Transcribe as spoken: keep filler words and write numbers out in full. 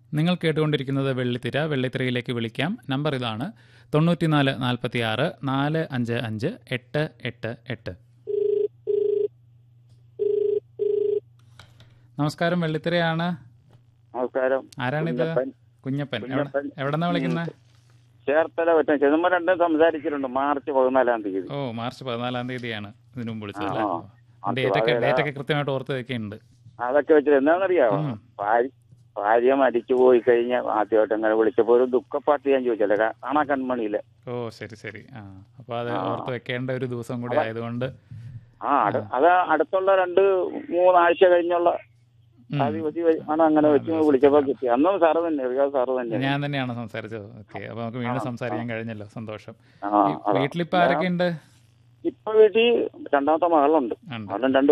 നിങ്ങൾ കേട്ടുകൊണ്ടിരിക്കുന്നത് വെള്ളിത്തിര. വെള്ളിത്തിരയിലേക്ക് വിളിക്കാം. നമ്പർ ഇതാണ്: തൊണ്ണൂറ്റിനാല് നാൽപ്പത്തി ആറ് നാല് അഞ്ച് അഞ്ച് എട്ട് എട്ട് എട്ട്. നമസ്കാരം, വെള്ളിത്തിരയാണ്. നമസ്കാരം. ആരാണിത്? കുഞ്ഞപ്പൻ. എവിടെന്നാ വിളിക്കുന്നത്? ചേർത്തല പറ്റും. ചെതുമ്പ രണ്ടും സംസാരിച്ചിട്ടുണ്ട്. മാർച്ച് പതിനാലാം തീയതി. ഓ, മാർച്ച് പതിനാലാം തീയതിയാണ് ഇതിനു മുമ്പ് വിളിച്ചത് ആ, അല്ലേ? ആ. ഡേറ്റൊക്കെ അതെ, ഡേറ്റൊക്കെ കൃത്യമായിട്ട് ഓർത്ത് വെക്കുന്നുണ്ട്. അതൊക്കെ വെച്ചിട്ട് എന്താണെന്നറിയാമോ, ഉം. ഭാര്യ ഭാര്യ മരിച്ചു പോയി കഴിഞ്ഞാൽ ആദ്യമായിട്ട് അങ്ങനെ വിളിച്ചപ്പോ ഒരു ദുഃഖപ്പാട്ട് ഞാൻ ചോദിച്ചല്ലേ, കാണാ കൺമണിയില്. ഓ, ശരി ശരി. ആ, അപ്പൊ അത് ആ. ഓർത്ത് വെക്കേണ്ട ഒരു ദിവസം കൂടി അതെ. ആയതുകൊണ്ട് ആ അട- അത് അടുത്തുള്ള രണ്ട് മൂന്നാഴ്ച കഴിഞ്ഞുള്ള ഉം. ആ ദിവസം ആണ് അങ്ങനെ ആ, വെച്ച് ദിവസത്തിലാണ്. വിളിച്ചപ്പോ കിട്ടി. അന്നും സാറ് തന്നെ, റിയാസ് സാറ് തന്നെ. ഞാൻ തന്നെയാണ് സംസാരിച്ചത്. ഓക്കെ, അപ്പൊ നമുക്ക് വീണ്ടും ആ, സംസാരിക്കാൻ കഴിഞ്ഞല്ലോ, സന്തോഷം. ആ, ഈ അതാ. വീട്ടിലിപ്പോ ആരൊക്കെ ഉണ്ട്? ഇപ്പൊ വീട്ടിൽ രണ്ടാമത്തെ മകളുണ്ട്. ഉണ്ട്. അവളും രണ്ട്